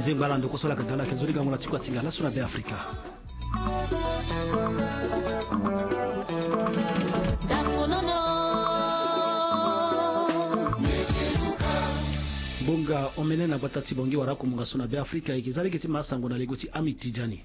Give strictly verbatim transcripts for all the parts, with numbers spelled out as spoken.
Zimbalando kusola kadala kenzuri gamula tikwa singala suna be Afrika. Bunga omene na batati bongi waraku munga suna be Afrika ikizali kiti masango na legoti Amit Tijani.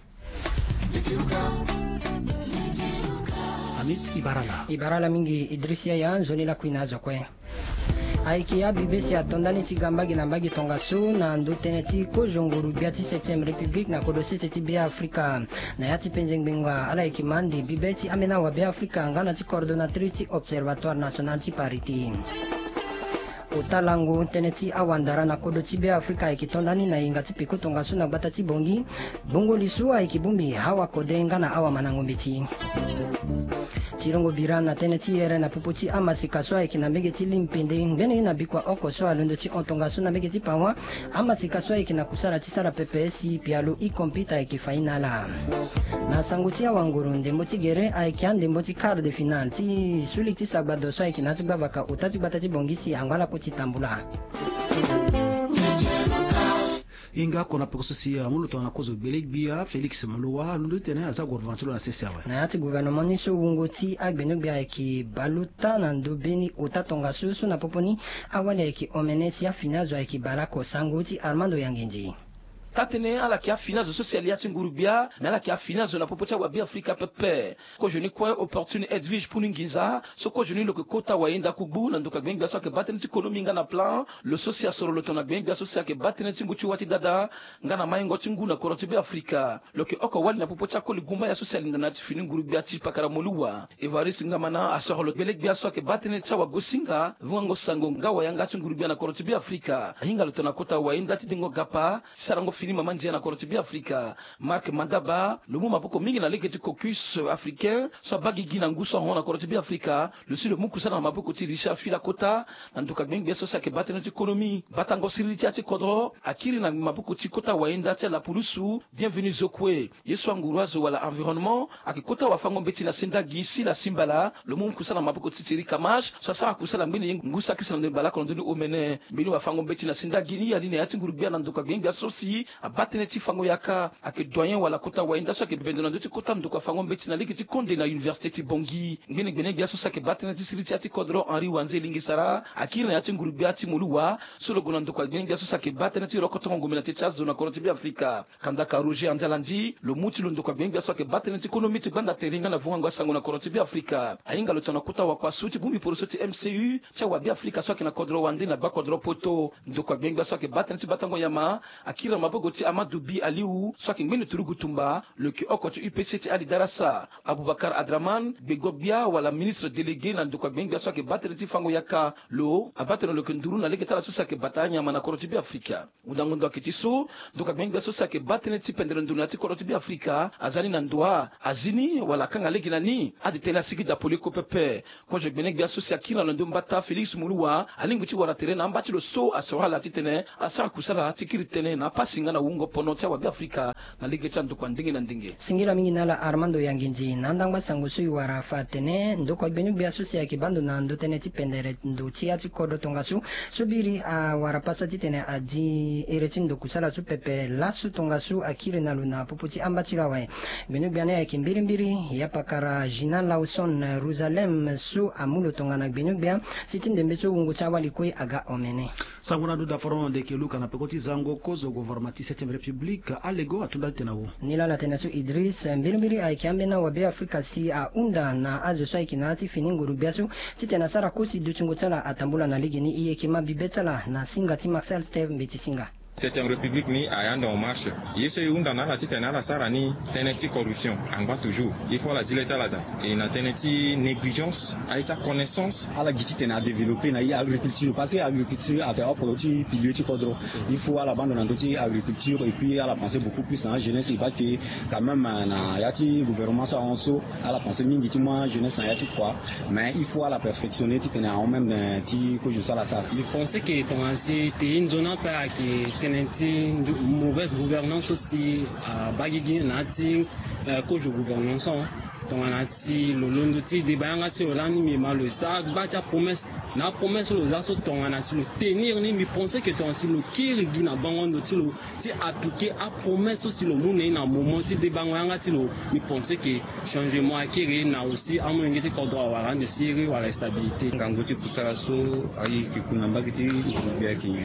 Amit Ibarala. Ibarala mingi Idrisia ya zoni la kuinazo kwe. Aikia bibesi atondani tigambagi na mbagi tongasu na nduteneti ko jonguru biati septième république na kodosi seti bia Afrika na yati penzengbenga ala ikimandi bibeti amena wa bia Afrika ngana ti coordonnatrice observatoire national ti pariti. Utalangu teneti awandara na kodo tibe Afrika ikitondani na inga tipiko tongasu na batati bongi bongo lisua ikibumbi hawa kodenga na awa manangombiti Chirongo birana teneti yere na puputi amasika soa ikinambege tilimpinde ngene ina bikwa oko soa lundo ti ontongasu na mbege tipawa amasika soa ikina kusala tisara P P S pialu i kompita ikifainala na sangutia wanguru ndembo tigere aikiande mboti quart de finale ti suli ti sagbado soa ikinati bavaka utati batati bongisi angwala kutitambula Inga kona pekososi ya mulu tona kozo belegbia Felix Muluwa lundu tene aza gorvantulo na sesawe. Na yati gouvernement ni so wungoti agbenubia eki baluta na ndobeni utatonga susu na poponi awale eki omenesi ya finazo eki barako sangoti Armando Yangenji. Tatene ala kia finazo social ya tingurubia na ala kia finazo na popocha wa bia Afrika pepe ko joni kwa opportune edvige pour ningiza so ko joni lo ke kota wa inda kubu na ndoka gbenga so ke batene ti ekonomi nga na plan le social soro lo tona gbenga so ke batene ti nguchi wati dada nga na maingo tingu na koroti bia Afrika lo ke oko wali na popocha ko ligumba ya social nga na ti fini ngurubia ti pakara moluwa evariste ngamana asoro lo beleg bia so ke batene ti wa gosinga vwango sango ngawa yanga ti ngurubia na koroti bia Afrika hinga lo tona kota wa inda ti dingo gapa sarango fini mama njia na koroti bia Afrika Mark Mandaba le muma poko mingi na leke ti caucus africain so bagi gina nguso hona koroti bia Afrika le si le muku sana mapoko ti Richard Fila Kota na ndoka gbengi bia so sa ke batene ti ekonomi batango siriti ati kodro akiri na mapoko ti kota waenda ti la pulusu bienvenue zokwe yeso nguruazo wala environnement akikota wa fango mbeti na senda gisi la simbala le muku sana mapoko ti tiri kamaj so sa kusala mbini ngusa kisa na bala kono omene mbini wa fango mbeti na senda gini ya line ati ngurubia na ndoka gbengi bia so si abatene ti fango yaka ake doyen wala kota waenda so ke bendona ndoti kota mduka fango mbeti na ligi ti konde na université ti bongi ngene gbene bia so ke batene ti siriti ati kodro Henri Wanze lingisara akiri na yati ngurubia ti muluwa so lo gona ndoka gbene bia so ke batene ti rokoto ngomena ti chazo na koroti bia Afrika kandaka Roger Anzalandi lo muti lo ndoka gbene bia so ke batene ti ekonomi ti banda teringa na vunga sango na koroti bia Afrika ainga lo tona kota wa kwa suti bumi poroso ti M C U cha wa bia Afrika so ke na kodro wande na ba kodro poto ndoka gbene bia so ke batene ti batango yama akira mabogo ti Amadou Bi Aliou soit ngene turugu tumba le ki okoti U P C T Ali Darassa Aboubakar Adraman Begobia wala ministre délégué na ndoka gbenga soit ke battre ti fango yaka lo abattre le kenduru na leketa la sosa ke batanya mana koroti bi Afrika udango ndo akitiso ndoka gbenga sosa ke battre ti pendere nduna ti koroti bi Afrika azani na ndoa azini wala kanga legina ni adi tena sigi da poliko pepe ko je gbenga sosa kila ndo mbata Felix Muluwa alingu ti wara terena mbati lo so asora la titene asa kusala ti kiritene na pasinga na ungo pono cha wa Afrika na lige chandu kwa ndingi na ndingi singira mingi nala Armando Yanginji nandangwa sangu sui wara fatene ndoko benu bia susi ya kibando na ndotene ti pendere ndu ti ati kodo tongasu subiri a wara pasa ti tene aji ereti ndu kusala su pepe lasu tongasu akire na luna puputi ambatira wae benu bia ne ya kimbiri mbiri ya pakara Jina Lawson Jerusalem su amulo tongana benu bia sitinde mbeso ungu chawali kwe aga omene sanguna duda foron de keluka na pekoti zango kozo gouvernement septième république alego atunda tenawo nila la tenasu Idris mbilimbili aikiambe na wabe Afrika si a unda na azo sai kinati finingu rubiasu titena sara kusi duchungu tala atambula na ligi ni iye kima bibetala na singa ti Marcel Steve mbiti singa septième république ni ayanda en marche yeso yunda na la titena la sara ni teneti corruption angba toujours il faut la zileta la da et na teneti négligence aita connaissance ala giti tena développer na agriculture parce que agriculture a fait approcher pilier ti kodro il faut à la bande na toti agriculture et puis à la penser beaucoup plus en jeunesse et pas que quand même na yati gouvernement ça en so à la penser mingi ti moi jeunesse na yati quoi mais il faut à la perfectionner ti tena en même ti ko je ça la sara je pensais que ton assez te une zone pas qui tenenti mauvaise gouvernance aussi à bagigi nati kojo gouvernance donc on a si le londo ti de banga si olani mi malo ça ba ta promesse na promesse los aso ton on a si le tenir ni mi penser que ton si le kiri gina bangondo ti lo ti appliquer à promesse aussi le monde na moment ti de banga ti lo mi penser que changement à kiri na aussi à mon ngiti ko droit wa rendre siri wa la stabilité ngangoti kusala so ayi ki kunamba kiti bia ki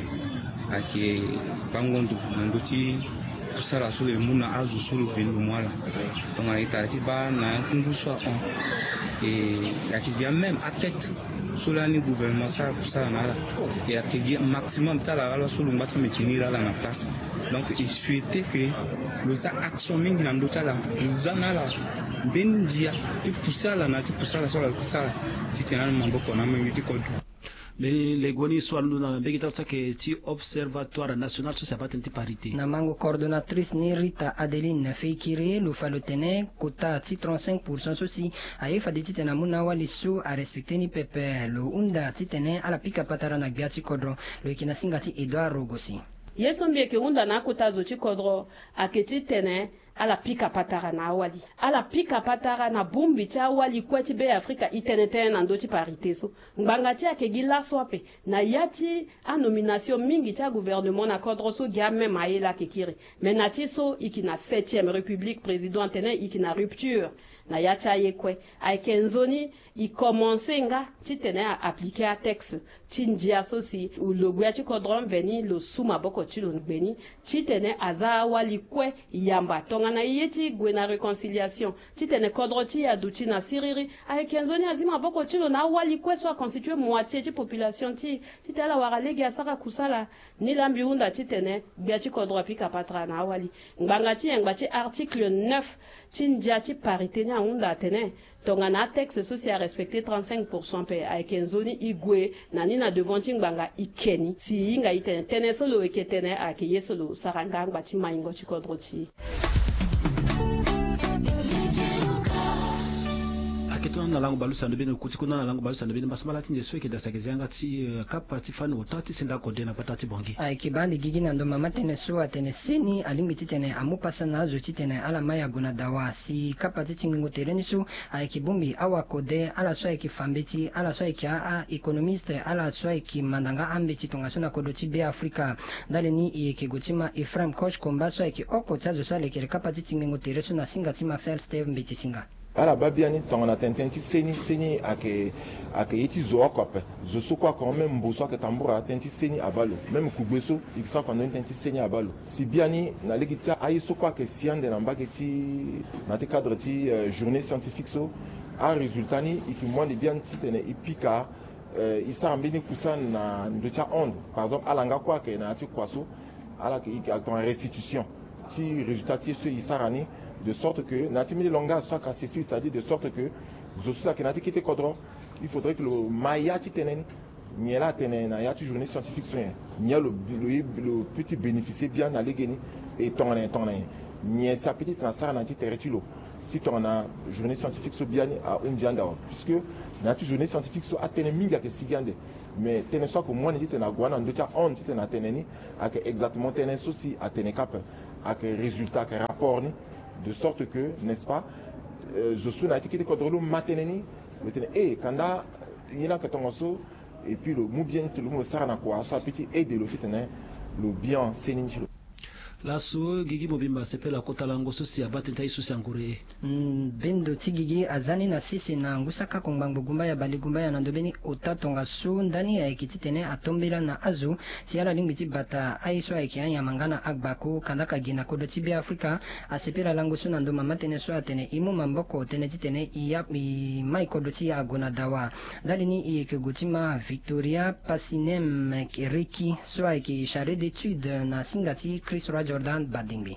ake bangondo ngoti kusala so le muna azu solo vendo mwala donc on est allé ba na kungu so on et yaki bien même à tête sur la ni gouvernement ça kusala na la et yaki maximum ça la la solo ngata metini la na place donc il souhaitait que les actions mingi na ndota la zana la bendia et kusala na ti kusala so la kusala ti tena mamboko na mimi ti kodu mais les goni soit nous dans le ça que ti observatoire national sur sa patente parité na mango coordonnatrice ni Rita Adeline Feikiri lu falotene kota ti trente-cinq pour cent sosi aye fa de ti tena muna wali su a respecter ni pepe lu unda ti tene ala pika patara na biati kodro lu ikina singa ti Edouard Rogosi yesombie ke unda na kota zo ti kodro aketi tene ala pika patara na awali ala pika patara na bumbi cha awali kweti be Afrika itenete na ndo ti parité so ngbanga ti akegi laso ape na yati a nomination mingi cha gouvernement na kodro so gia même ayela kekiri mais na ti so ikina septième république président tene ikina rupture na yacha yekwe aikenzoni i commencer nga ti tene a appliquer a texte ti ndia so si ulogu ya ti kodron veni lo suma boko ti lo ngbeni ti tene aza wali kwe yamba tonga na ye ti gwe na réconciliation ti tene kodro ti adu ti na siriri aikenzoni azima boko ti lo na wali kwe so a constituer moitié ti population ti ti tele wara legi asaka kusala ni lambi unda ti tene bia ti kodro pika patra na wali ngbanga ti ngba ti article neuf ti ndia ti parité ni unda tene tonga na texte social respecté trente-cinq pour cent pe aikenzoni igwe na nina devant ti ngbanga ikeni si inga itene tene solo eketene akeye solo saranga ngba ti maingo ti kodro ti aketona na lango balusa ndo bino kuti kuna na lango balusa ndo bino basmala tinje sweke da sakezanga ti kapa ti fani otati senda kodena patati bongi ai kibandi gigi na ndo mama tene so atene sini alimbi ti tene amu pasa na zo ti tene ala maya guna dawa si kapa ti tingingo tereni su ai kibumbi awa kode ala so ai kifambeti ala so ai ki a economiste ala so ai ki mandanga ambe ti tonga so na kodo ti be Afrika dale ni i ke gotima Ephraim Koch komba so ai ki oko tsazo so ale ki kapa ti tingingo teresu na singa ti Marcel Steve mbiti singa ala babiani tongana tententi seni seni ake ake yeti zo akope zo so kwa quand même mboso ake tambura tenti seni abalo même kugbeso ikisa kwa tenti seni abalo si biani na legita ayi so kwa ke siande na mbake ti na te cadre ti uh, journée scientifique so a résultat ni iki mwande bian ti tene ipika uh, isa ambini kusan na ndocha onde par exemple alanga kwa ke na ti kwaso ala ke iki en restitution ti résultat ti so isarani de sorte que natimi de langage soit cassé, c'est-à-dire de sorte que zosusa que nati kite kodron, il faudrait que le maya ti tenen ni la tenen na ya ti journée scientifique so ni le, le le petit bénéficier bien aller gagner et ton en ton ni sa petite na sara na ti teretulo si ton na journée scientifique so bien à undianda puisque nati journée scientifique so atene minga ke sigande mais tene so ko mo ni ti na gwana ndo ti on ti na teneni ak exactement tenen so si atene cap ak résultat que rapport ni de sorte que, n'est-ce pas, je suis naïti qui est contre mateneni, et quand il y a un et puis le mou bien tout le monde s'arrête à quoi, ça petit aider le le bien sénin. laso gigi mobimba sepela kota lango sosi abate ntai sosi angure mm, bendo ti gigi azani na sisi na ngusaka kongbango gumba ya bali gumba ya nandobeni otatonga su ndani ya ekiti tene atombela na azu si ala lingbi ti bata aiso aiki anya mangana agbako kandaka gina kodo ti be Afrika asepela lango su nando mama tene so atene imu mamboko tene ti tene iya i mai kodo ti agona dawa dalini i ke gutima Victoria Pasinem Riki so aiki charré d'études na singati Chris Jordan Badingbi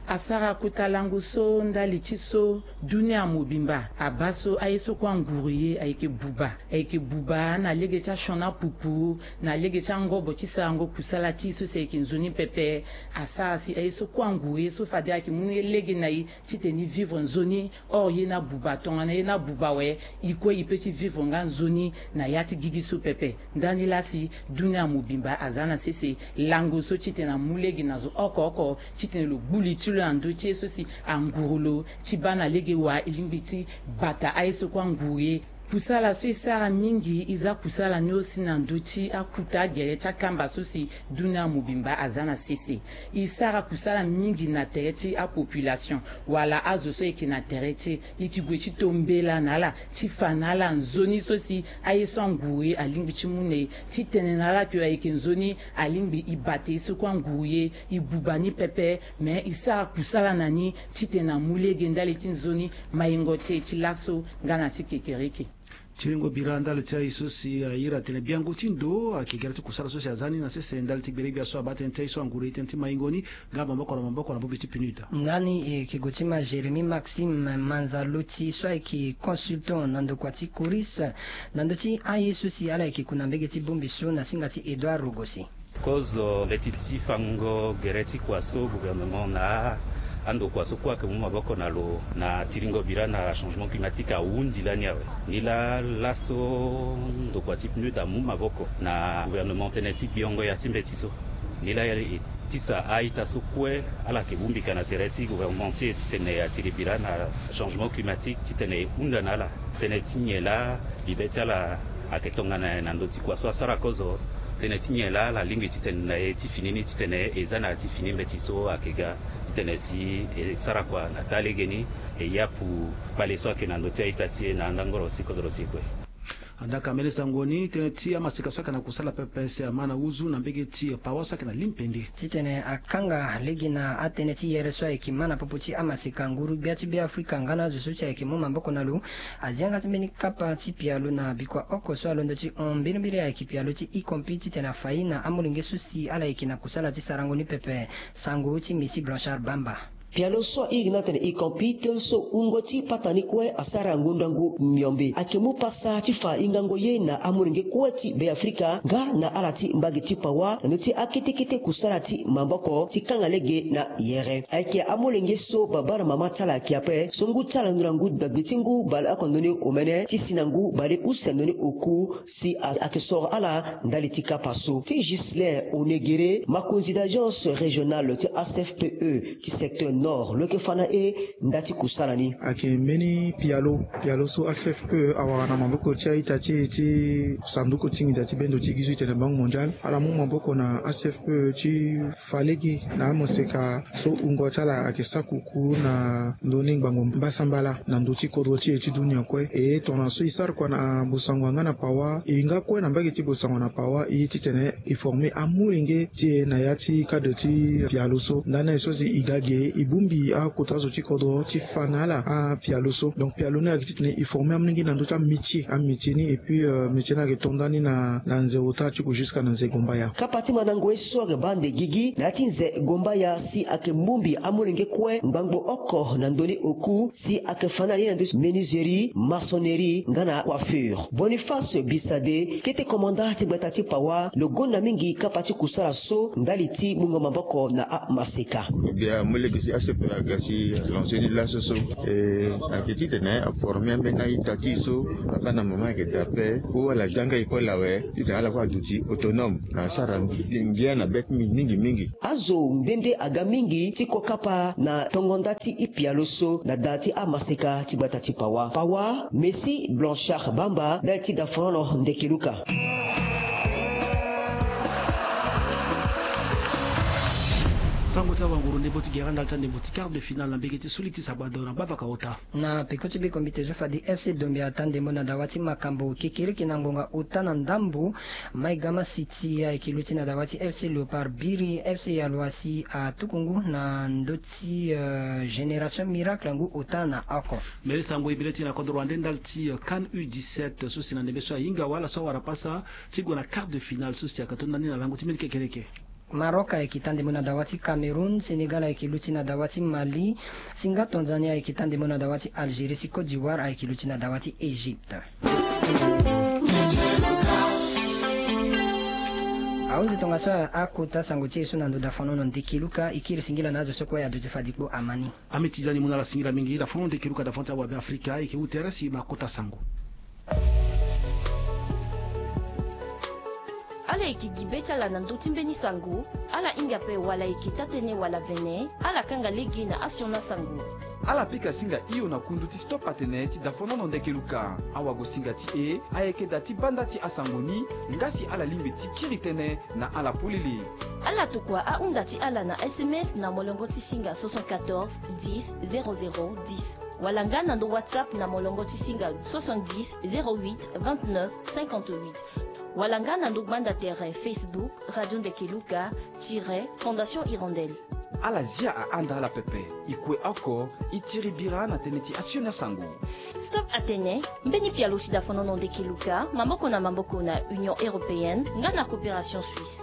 asara kutalangu so ndali chiso dunia mobimba abaso ayeso kwa nguriye ayike buba ayike buba na lege cha shona pupu na lege cha ngobo chisango kusala chiso seki nzuni pepe asasi ayeso kwa nguriye so fade aki mune lege na yi chiteni vivre nzoni or yena buba tongana yena buba we ikwe ipeti vivre nga nzoni na yati gigisu pepe ndani lasi dunia mobimba azana sese lango so chitena mulege nazo oko oko chitena lo buli chulu andu cheso si angurulo chibana lege wa ilimbiti bata aiso kwa nguye kusala so isara mingi iza kusala nyosi na nduchi akuta gere cha kamba sosi dunia mobimba azana sese isara kusala mingi na tereti a population wala azo so ekina tereti ikigwechi tombela nala chifanala nzoni sosi aiso nguye alimbi chimune chitenenala kyo ekenzoni alimbi ibate so kwa nguye ibubani pepe me isara kusala nani chitena mulege ndali tinzoni maingote chilaso ngana sikekereke chiringo biranda letia isusi ira tene biangu tindo akigera kusala sosi azani na sese ndali tigbere bia so abate ntai so ngure tenti maingoni ngaba mboko na mboko na bobiti pinuda ngani kigotima Jeremy Maxime Manzaluti so ki consultant nando kwati kuris nando ti ayisusi ala ki kuna mbegeti bombi so na singati Edouard Rogosi kozo letiti fango gereti kwaso gouvernement na ando kwa so kwa ke mu maboko na lo na tiringo bira na changement climatique a undi la nyawe nila laso ndo kwa tipnu da mu maboko na gouvernement teneti biongo ya timbetiso nila ya tisa aita so kwe ala ke bumbi kana tereti gouvernement ti tene ya tiribira na changement climatique ti tene unda nala teneti nyela bibetala aketonga na na ndoti kwa so asara kozo teneti nyela la lingi ti tene ti finini ti tene ezana ti finini betiso akega tenesi e sara kwa natale geni e yapu baleswa ke nando tia itatie na ndangoro tiko dorosikwe anda kamele sangoni teneti amasika swaka na kusala pepese amana uzu na mbegeti pawasa kana limpende titene akanga legina ateneti yereswa ekimana popuchi amasika nguru biati bi Afrika ngana zusucha ekimuma mboko nalu ajenga timbeni kapa tipialu na bikwa oko so alondo ti ombirimbiri ya ekipialu ti ikompiti tena faina amulinge susi ala ekina kusala ti sarangoni pepe sango ti Missy Blanchard Bamba pialo so ignatene ikompite so ungoti patani kwe asara ngundangu myombi akemu pasa tifa ingango ye na amuringe kweti be Afrika nga na alati mbagi tipawa nuti akitikite kusarati mamboko tikangalege na yere ake amuringe so babara mama tala kiape songu tala nurangu dagbitingu bala akondoni omene tisinangu bale usendoni oku si akesor ala ndalitika paso ti Gisler Onegere makunzi d'agence régionale ti A C F P E ti secteur nord le kefana e ndati kusalani ake meni pialo pialo so A C F P E awana mamboko cha itachi ti sanduku tingi dati bendo ti gizu tene bank mondial ala mu mamboko na A C F P E ti falegi na moseka so ungo tala ake sakuku na ndoni bango mbasambala na ndoti kodro ti ti dunia kwe e tona so isar kwa na busangwa ngana pawa inga kwe na mbagi ti busangwa na pawa i ti tene informer amuringe ti na yati kado ti pialo so ndana so si igage ibumbi a kotazo ti kodro ti fanala a pialo so donc pialo ne akiti tene informer amuringe na ndota métier a métier ni et puis euh, métier na ke tondani na na nzeuta ti ko jusqu'à na nzegombaya kapati manango eso ga bande gigi na tinze gombaya si ake mumbi amuringe kwe mbangbo oko na ndoni oku si ake fanali na ndis menuiserie maçonnerie ngana coiffure Boniface Bisade kete commandant ti betati pawa le gona mingi kapati kusala so ndaliti mungo maboko na a masika bien mole que si assez pour gasi lancer la so et a petite ne a former mena itati so kana mama ke tape ko la janga iko lawe itala kwa duti autonome na sara bien na bet mingi mingi azo mbende aga mingi tiko kapa na tongondati ipialo so na dati a masika ti betati pawa pawa Missy Blanchard Bamba dati da frono ndekiluka sango ta wanguru ndebo ti geranda ta ndebo ti quart de finale na mbegeti suli ti sabado na bavaka ota na pekoti be komite jofa di F C Dombe atande mona dawati makambo kikiriki na ngonga uta na ndambu maigama city ya ikiluti na dawati F C Leopard Biri F C Yalwasi a tukungu na ndoti uh, Generation Miracle ngu uta na ako mele sango ibileti na kodro rwande ndalti uh, CAN U dix-sept susi na ndebe so inga wala so warapasa tigo na quart de finale susi ya katonda ni na lango timeli kekereke Maroc aikitande mona dawati Cameroun, Senegal aikiluti na dawati Mali, singa Tanzania aikitande mona dawati Algerie, si Côte d'Ivoire aikiluti na dawati Egypte. Aundi tonga soa akota sangotie so nando da fanono ndikiluka ikiri singila nazo soko ya doje fadiko amani. Ametizani mona la singila mingi da fanono ndikiluka da fonta wa Afrika iki uterasi makota sango. Ala ikigibecha la nando timbeni sango, ala ingape wala ikitatene wala vene, ala kanga legi na asiona sango. Ala pika singa iyo na kundu ti stop atenet da fonono ndekeluka. Awa go singa ti e, ayeke da ti banda ti asangoni, ngasi ala limbe ti kiritene na ala polili. Ala tukwa a unda ti ala na S M S na molongo ti singa soixante-quatorze dix zéro zéro dix. Walanga na ndo WhatsApp na molongo ti singa soixante-dix zéro huit vingt-neuf cinquante-huit. Walanga na ndo banda terre Facebook Radio Ndekeluka tire Fondation Hirondelle. Ala zia a anda ala pepe, ikwe ako itiri bira na teneti asiona sango. Stop Atene, mbeni pia lochi da fonono Ndekeluka, mamboko na mamboko na Union Européenne, nga na coopération suisse.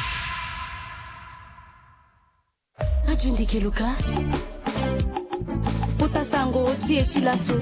Radio Ndekeluka. Kota sango tie chilaso.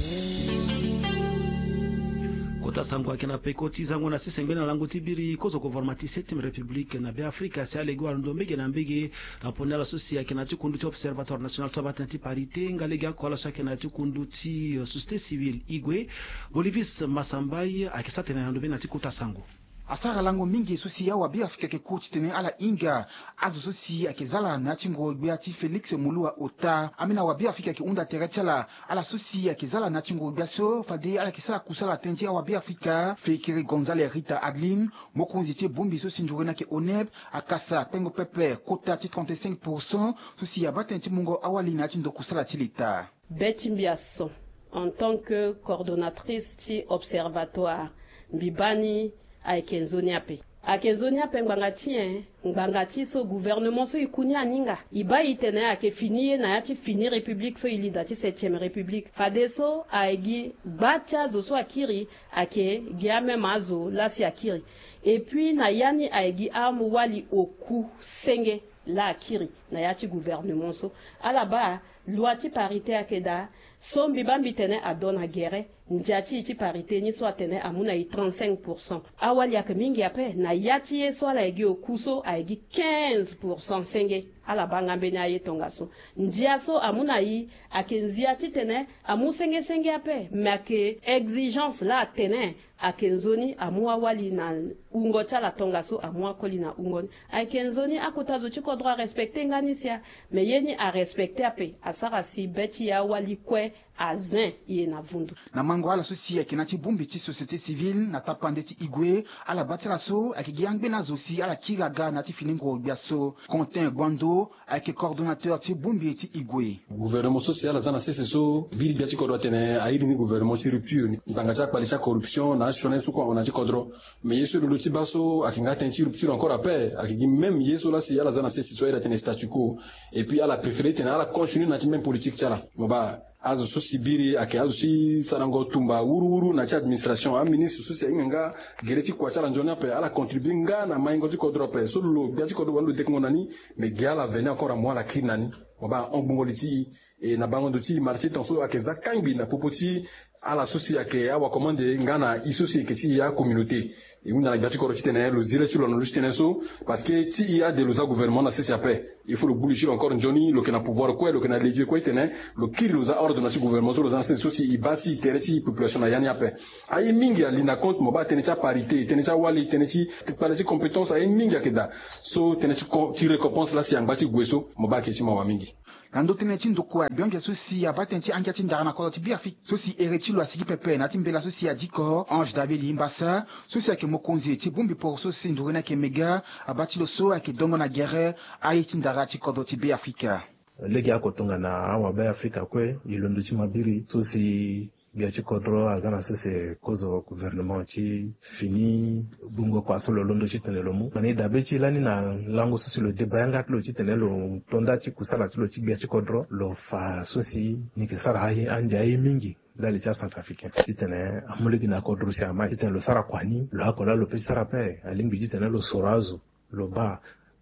Kota sango akina pekoti zango na sisi mbena langu tibiri kozo kuformati septième république na be Afrika si alego alundo mbege na mbege rapone la sosi akina tukundu ti observatoire national tabatanti parité ngalege akola so akina tukundu ti société civile igwe Bolivis Masambai akisatena na ndobena ti kota sango. Asara lango mingi sosi ya wabi Afrika ke coach tene ala inga azo sosi akezala na chingo gbe ati Felix Mulua Ota amina wabi Afrika ke unda terechala ala sosi akezala na chingo gbe so fade ala kisa kusala tenji ya wabi Afrika Fekiri Gonzalez Rita Adeline mokonzi ti bombi sosi ndurena ke oneb akasa pengo pepe kota ti trente-cinq pour cent sosi ya batenti mungo awali na chindo kusala tilita. Betty Mbiasso en tant que coordonnatrice ti observatoire Mbibani aikenzoni ape akenzoni ape ngbangati eh ngbangati so gouvernement so ikunya ninga iba itene ake fini na yati fini république so ilida ti septième république fadeso aigi bacha zo so akiri ake giame mazo lasi akiri et puis na yani aigi am wali oku senge la akiri na yati gouvernement so alaba loi ti parité akeda so mbibambi tene adona guerre njati ti parité ni so atene amuna i trente-cinq pour cent awali yak mingi ape na yati ye so ala egi okuso aegi quinze pour cent senge ala banga mbeni aye tongaso ndia so amuna i akenzia ti tene amu senge senge ape make exigence la tene akenzoni amu awali na ungo chala tongaso amu akoli na ungo akenzoni akutazo ti kodro respecter nganisia me yeni a respecter ape asara si beti ya wali kwe azin ye na vundu na mango ala sosi akina ti bumbi ti société civile na tapande ti igwe ala batela so akigi angbe na zosi ala kiraga na ti finingo biaso Quentin Gwando ake coordonnateur ti bumbi ti igwe gouvernement social azana sese so biri biati kodro tene aidi ni gouvernement si rupture banga cha kwali cha corruption na chone so ko ona ti kodro mais yeso lo ti baso akinga ten ti rupture encore après akigi même yeso la si ala zana sese so ira tene statu quo et puis ala préféré tene ala continue na ti même politique chala boba azo so sibiri ake azo si sarango tumba wuru wuru na cha administration a ministre so se nga gereti kwa chala njona pe ala contribuer nga na maingo ti kodro pe so lo biati kodro wando tekngonani mais giala venir encore à moi la crinani waba ongbongoliti e na bango doti marché tonso akeza kangbi na popoti ala sosi ake awa commande ngana isosi ke ti ya communauté et on a biati kodro ti tene lo zile ti lo no lo tene so parce que ti il y a de loza gouvernement na sesi ape il faut le boulicher encore njoni lo ke na pouvoir quoi lo ke na levier quoi tene lo kiri loza ordre na ti gouvernement so loza sesi sosi ibati tere ti population na yani ape ayi mingi ali na compte mo ba tene cha parité tene cha wali tene ti par ti compétence ayi mingi akeda so tene ti récompense la si angba ti gweso mo ba ke ti ma wa mingi nando tene ti ndokua biongia sosi abate ti angia ti ndara na kolo ti biafi sosi ereti lo asigi pepe na ti mbela sosi adiko Ange Dabeli Mbassa sosi ake mokonzi ti bumbi por sosi ndurena ake mega abati lo so ake dongo na guerre aye ti ndara ti kodo ti be Afrika legi akotonga na awa be Afrika kwe ilondo ti mabiri sosi biachi kodro azana sese kozo gouvernement chi fini bungo kwa solo londo chi tenelo mu mani dabe chi lani na lango sosi lo debayanga lo chi tenelo tonda chi kusala chi lo chi biachi kodro lo fa sosi ni ke sara hayi andi ayi mingi dali cha Centrafricain chi tene amulegi na kodro chi ama chi tenelo sara kwani lo akola lo pe sara pe alimbi chi tenelo sorazo lo ba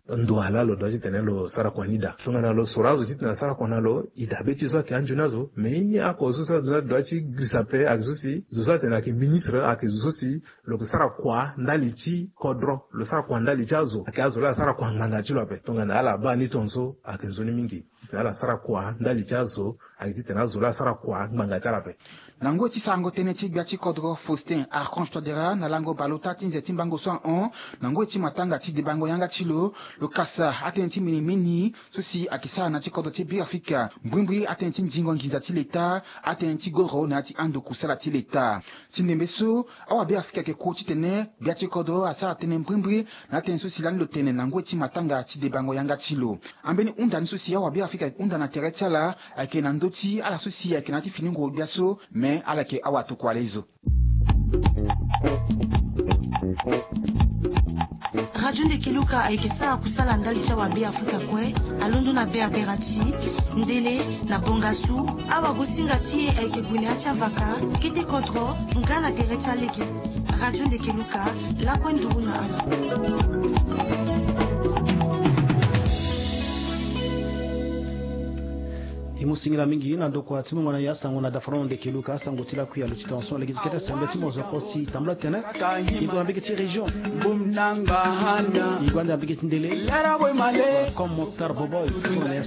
ndwala lo doji tenelo sara kwanida tungana lo surazo jitna sara kwanalo idabeti so ke anjunazo meni ako zusa dona doji grisape akzusi zusa tena ke ministre akizusi lo sara kwa ndalichi kodro lo sara kwa ndalichi azo akazo la sara kwa nganga chilope tungana ala ba ni tonso akenzoni mingi ala sara kwa ndalichi azo akitena zola sara kwa nganga chalape nango chisango tene chibia chikodro Faustin Archange Todera na lango balota tinze timbango cent un nango chimatanga chidibango yanga chilo lokasa atenti mini mini sosi akisa na chikodro chibi Afrika mbwimbwi atenti mjingo ngiza chileta atenti goro na ati ando kusala chileta chinembeso awa bi Afrika ke ko chitene bia chikodro asa tene mbwimbwi na atenti sosi lani lotene nango chimatanga chidibango yanga chilo ambeni unda sosi awa bi Afrika unda na tere chala ake na ndoti ala sosi ake na tifiningo biaso mais ala ke awatu kwa lezo. Radio Ndekeluka aikesa kusala ndali cha wabe Afrika kwe alundu na be aperati ndele na bongasu awa gosinga tie aike gwile acha vaka kiti kodro ngana terecha leke. Radio Ndekeluka la kwendu na ala. imusingira mingi nando kwa timu mwana ya sango na dafaro Ndekeluka sango tila kuya luchitanso legi kete sembe timo zokosi tambla tena igwa mbike region bumnanga hana igwa mbike ndele comme Mokhtar Boboy